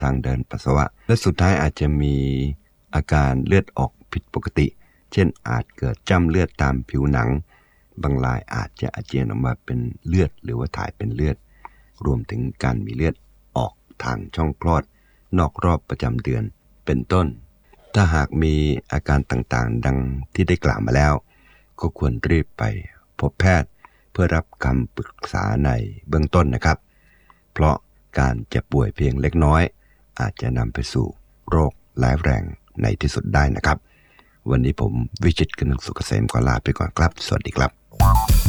ทางเดินปัสสาวะและสุดท้ายอาจจะมีอาการเลือดออกผิดปกติเช่นอาจเกิดจ้ำเลือดตามผิวหนังบางรายอาจจะอาเจียนออกมาเป็นเลือดหรือว่าถ่ายเป็นเลือดรวมถึงการมีเลือดออกทางช่องคลอดนอกรอบประจำเดือนเป็นต้นถ้าหากมีอาการต่างๆดังที่ได้กล่าวมาแล้วก็ควรรีบไปพบแพทย์เพื่อรับคำปรึกษาในเบื้องต้นนะครับเพราะการเจ็บป่วยเพียงเล็กน้อยอาจจะนำไปสู่โรคร้ายแรงในที่สุดได้นะครับวันนี้ผมวิชิต กนกสุขเกษมขอลาไปก่อนครับสวัสดีครับ